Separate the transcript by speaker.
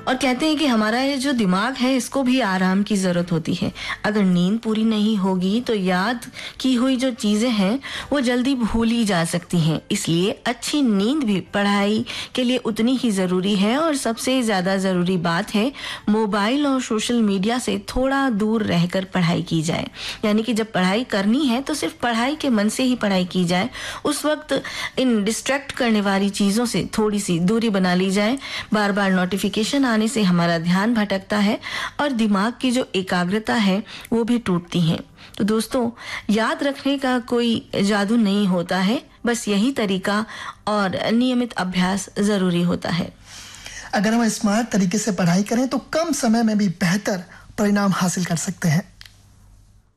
Speaker 1: और कहते हैं कि हमारा ये जो दिमाग है इसको भी आराम की ज़रूरत होती है। अगर नींद पूरी नहीं होगी तो याद की हुई जो चीज़ें हैं वो जल्दी भूली जा सकती हैं। इसलिए अच्छी नींद भी पढ़ाई के लिए उतनी ही ज़रूरी है। और सबसे ज़्यादा ज़रूरी बात है, मोबाइल और सोशल मीडिया से थोड़ा दूर रहकर पढ़ाई की जाए। यानी कि जब पढ़ाई करनी है तो सिर्फ पढ़ाई के मन से ही पढ़ाई की जाए। उस वक्त इन डिस्ट्रैक्ट करने वाली चीज़ों से थोड़ी सी दूरी बना ली जाए। बार बार नोटिफिकेशन आने से हमारा ध्यान भटकता है और दिमाग की जो एकाग्रता है वो भी टूटती है। तो दोस्तों, याद रखने का कोई जादू नहीं होता है, बस यही तरीका और नियमित अभ्यास जरूरी होता है।
Speaker 2: अगर हम स्मार्ट तरीके से पढ़ाई करें तो कम समय में भी बेहतर परिणाम हासिल कर सकते हैं।